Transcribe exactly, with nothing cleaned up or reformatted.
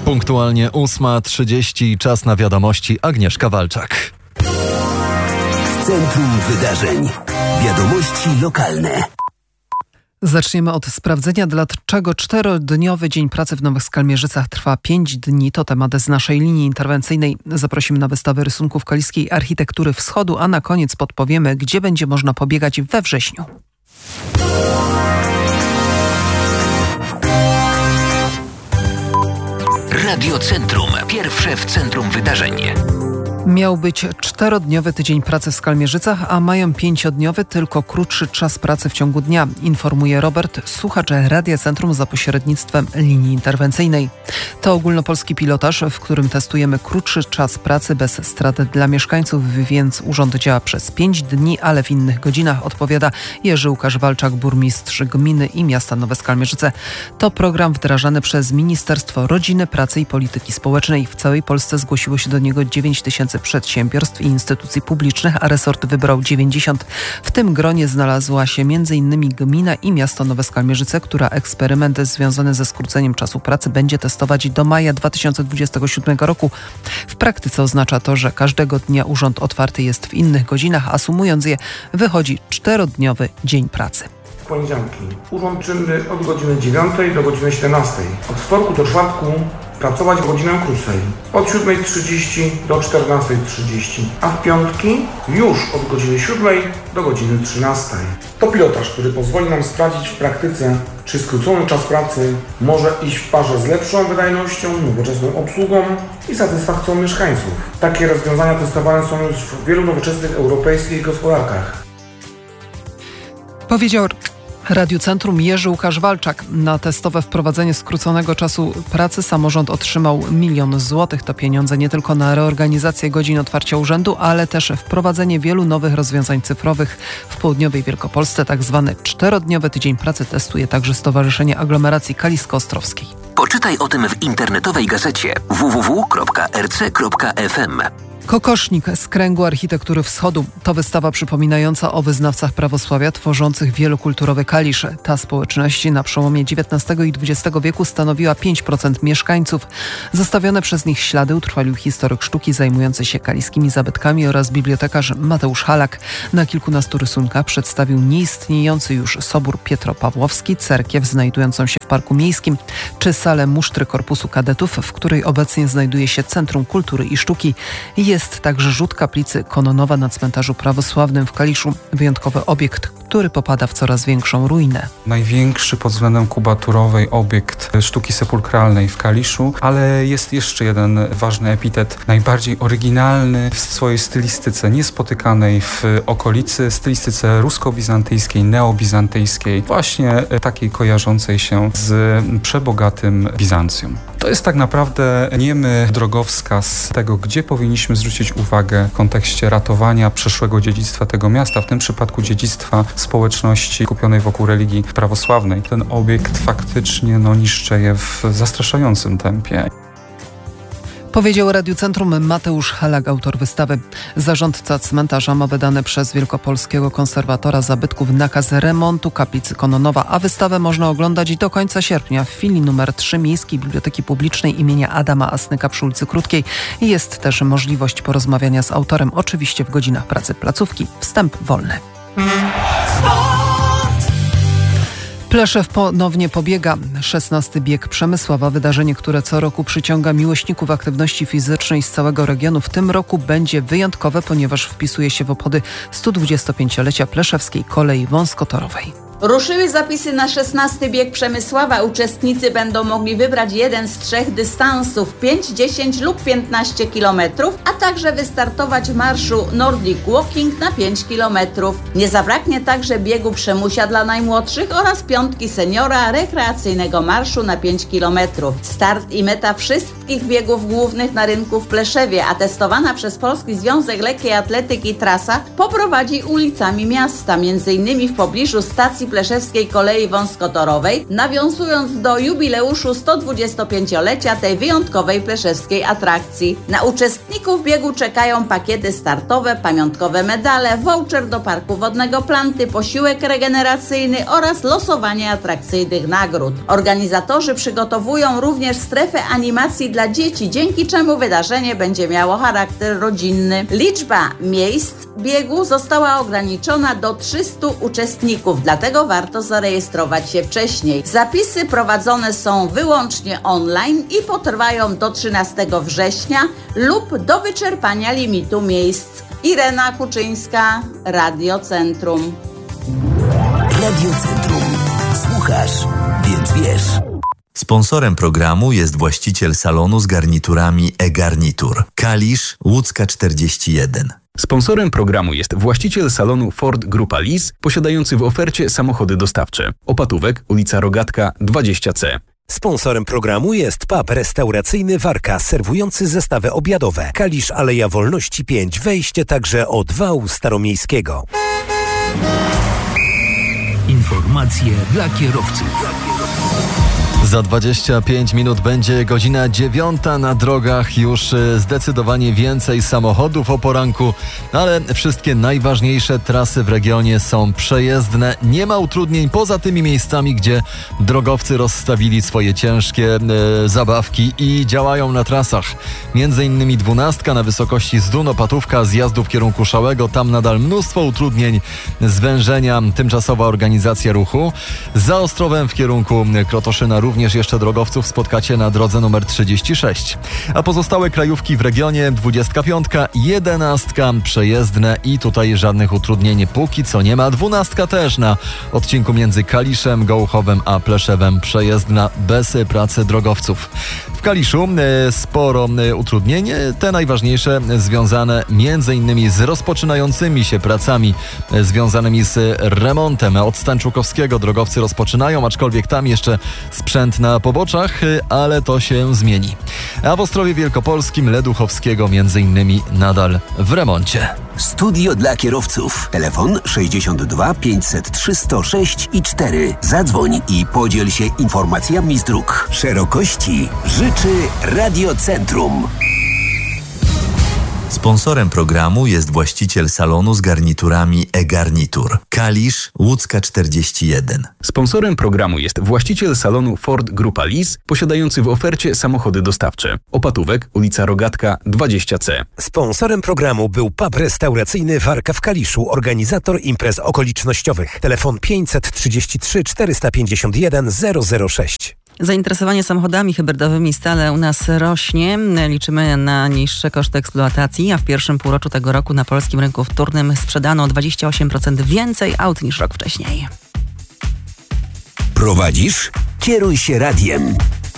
Punktualnie ósma trzydzieści, czas na wiadomości. Agnieszka Walczak. W centrum wydarzeń. Wiadomości lokalne. Zaczniemy od sprawdzenia, dlaczego czterodniowy Dzień Pracy w Nowych Skalmierzycach trwa pięć dni. To temat z naszej linii interwencyjnej. Zaprosimy na wystawę rysunków kaliskiej architektury wschodu, a na koniec podpowiemy, gdzie będzie można pobiegać we wrześniu. Radio Centrum. Pierwsze w centrum wydarzeń. Miał być czterodniowy tydzień pracy w Skalmierzycach, a mają pięciodniowy, tylko krótszy czas pracy w ciągu dnia, informuje Robert, słuchacz Radia Centrum za pośrednictwem linii interwencyjnej. To ogólnopolski pilotaż, w którym testujemy krótszy czas pracy bez strat dla mieszkańców, więc urząd działa przez pięć dni, ale w innych godzinach, odpowiada Jerzy Łukasz Walczak, burmistrz gminy i miasta Nowe Skalmierzyce. To program wdrażany przez Ministerstwo Rodziny, Pracy i Polityki Społecznej. W całej Polsce zgłosiło się do niego dziewięć tysięcy przedsiębiorstw i instytucji publicznych, a resort wybrał dziewięćdziesiąt. W tym gronie znalazła się między innymi gmina i miasto Nowe Skalmierzyce, która eksperyment związany ze skróceniem czasu pracy będzie testować do maja dwa tysiące dwudziestego siódmego roku. W praktyce oznacza to, że każdego dnia urząd otwarty jest w innych godzinach, a sumując je wychodzi czterodniowy dzień pracy. W poniedziałki urząd czynny od godziny dziewiątej do godziny siedemnastej. Od wtorku do czwartku pracować godzinę krócej. Od siódmej trzydzieści do czternastej trzydzieści, a w piątki już od godziny siódmej do godziny trzynastej. To pilotaż, który pozwoli nam sprawdzić w praktyce, czy skrócony czas pracy może iść w parze z lepszą wydajnością, nowoczesną obsługą i satysfakcją mieszkańców. Takie rozwiązania testowane są już w wielu nowoczesnych europejskich gospodarkach. Powiedział Radiu Centrum Jerzy Łukasz Walczak. Na testowe wprowadzenie skróconego czasu pracy samorząd otrzymał milion złotych. To pieniądze nie tylko na reorganizację godzin otwarcia urzędu, ale też wprowadzenie wielu nowych rozwiązań cyfrowych. W południowej Wielkopolsce tak zwany czterodniowy tydzień pracy testuje także Stowarzyszenie Aglomeracji Kalisko-Ostrowskiej. Poczytaj o tym w internetowej gazecie w w w kropka r c kropka f m. Kokosznik z kręgu architektury wschodu to wystawa przypominająca o wyznawcach prawosławia tworzących wielokulturowy Kalisz. Ta społeczność na przełomie dziewiętnastego i dwudziestego wieku stanowiła pięć procent mieszkańców. Zostawione przez nich ślady utrwalił historyk sztuki zajmujący się kaliskimi zabytkami oraz bibliotekarz Mateusz Halak. Na kilkunastu rysunkach przedstawił nieistniejący już sobór Pietro-Pawłowski, cerkiew znajdującą się w Parku Miejskim, czy salę musztry Korpusu Kadetów, w której obecnie znajduje się Centrum Kultury i Sztuki. Jest także rzut kaplicy Kononowa na cmentarzu prawosławnym w Kaliszu. Wyjątkowy obiekt, który popada w coraz większą ruinę. Największy pod względem kubaturowej obiekt sztuki sepulkralnej w Kaliszu, ale jest jeszcze jeden ważny epitet, najbardziej oryginalny w swojej stylistyce, niespotykanej w okolicy, stylistyce rusko-bizantyjskiej, neobizantyjskiej, właśnie takiej kojarzącej się z przebogatym Bizancjum. To jest tak naprawdę niemy drogowskaz tego, gdzie powinniśmy zwrócić uwagę w kontekście ratowania przeszłego dziedzictwa tego miasta, w tym przypadku dziedzictwa społeczności kupionej wokół religii prawosławnej. Ten obiekt faktycznie no, niszczeje w zastraszającym tempie. Powiedział Radiu Centrum Mateusz Halak, autor wystawy. Zarządca cmentarza ma wydany przez wielkopolskiego konserwatora zabytków nakaz remontu kaplicy Kononowa, a wystawę można oglądać do końca sierpnia w filii numer trzy Miejskiej Biblioteki Publicznej imienia Adama Asnyka przy ulicy Krótkiej. Jest też możliwość porozmawiania z autorem, oczywiście w godzinach pracy placówki. Wstęp wolny. Pleszew ponownie pobiega. szesnasty bieg Przemysława, wydarzenie, które co roku przyciąga miłośników aktywności fizycznej z całego regionu. W tym roku będzie wyjątkowe, ponieważ wpisuje się w obchody sto dwudziestopięciolecia Pleszewskiej Kolei Wąskotorowej. Ruszyły zapisy na szesnasty bieg Przemysława. Uczestnicy będą mogli wybrać jeden z trzech dystansów pięć, dziesięć lub piętnaście kilometrów, a także wystartować w marszu Nordic Walking na pięć kilometrów. Nie zabraknie także biegu Przemusia dla najmłodszych oraz piątki seniora rekreacyjnego marszu na pięć kilometrów. Start i meta wszystkich biegów głównych na rynku w Pleszewie, a testowana przez Polski Związek Lekkiej Atletyki trasa poprowadzi ulicami miasta, między innymi w pobliżu stacji Pleszewskiej Kolei Wąskotorowej, nawiązując do jubileuszu sto dwudziestopięciolecia tej wyjątkowej pleszewskiej atrakcji. Na uczestników biegu czekają pakiety startowe, pamiątkowe medale, voucher do parku wodnego Planty, posiłek regeneracyjny oraz losowanie atrakcyjnych nagród. Organizatorzy przygotowują również strefę animacji dla dzieci, dzięki czemu wydarzenie będzie miało charakter rodzinny. Liczba miejsc biegu została ograniczona do trzystu uczestników, dlatego warto zarejestrować się wcześniej. Zapisy prowadzone są wyłącznie online i potrwają do trzynastego września lub do wyczerpania limitu miejsc. Irena Kuczyńska, Radio Centrum. Radio Centrum. Słuchasz, więc wiesz. Sponsorem programu jest właściciel salonu z garniturami e-Garnitur. Kalisz, Łódzka czterdzieści jeden. Sponsorem programu jest właściciel salonu Ford Grupa Lis, posiadający w ofercie samochody dostawcze. Opatówek, ulica Rogatka dwadzieścia C. Sponsorem programu jest pub restauracyjny Warka, serwujący zestawy obiadowe. Kalisz, Aleja Wolności pięć, wejście także od wału staromiejskiego. Informacje dla kierowców. Za dwadzieścia pięć minut będzie godzina dziewiąta. Na drogach już zdecydowanie więcej samochodów o poranku, ale wszystkie najważniejsze trasy w regionie są przejezdne. Nie ma utrudnień poza tymi miejscami, gdzie drogowcy rozstawili swoje ciężkie e, zabawki i działają na trasach. Między innymi dwunastka na wysokości Zdun, Opatówka, zjazdu w kierunku Szałego. Tam nadal mnóstwo utrudnień, zwężenia, tymczasowa organizacja ruchu. Za Ostrowem w kierunku Krotoszyna również jeszcze drogowców spotkacie na drodze numer trzydzieści sześć. A pozostałe krajówki w regionie dwudziestka piątka, jedenastka przejezdne i tutaj żadnych utrudnień póki co nie ma. Dwunastka też na odcinku między Kaliszem, Gołuchowem a Pleszewem przejezdna bez pracy drogowców. W Kaliszu sporo utrudnień, te najważniejsze związane między innymi z rozpoczynającymi się pracami związanymi z remontem. Od Stańczukowskiego drogowcy rozpoczynają, aczkolwiek tam jeszcze sprzęt na poboczach, ale to się zmieni. A w Ostrowie Wielkopolskim Leduchowskiego między innymi nadal w remoncie. Studio dla kierowców. Telefon sześćdziesiąt dwa pięćset trzy sto sześć i cztery. Zadzwoń i podziel się informacjami z dróg. Szerokości życzy Radio Centrum. Sponsorem programu jest właściciel salonu z garniturami e-Garnitur. Kalisz, Łódzka czterdzieści jeden. Sponsorem programu jest właściciel salonu Ford Grupa Lis, posiadający w ofercie samochody dostawcze. Opatówek, ulica Rogatka dwadzieścia C. Sponsorem programu był pub restauracyjny Warka w Kaliszu, organizator imprez okolicznościowych. Telefon pięćset trzydzieści trzy czterysta pięćdziesiąt jeden zero zero sześć. Zainteresowanie samochodami hybrydowymi stale u nas rośnie. Liczymy na niższe koszty eksploatacji, a w pierwszym półroczu tego roku na polskim rynku wtórnym sprzedano o dwadzieścia osiem procent więcej aut niż rok wcześniej. Prowadzisz? Kieruj się radiem.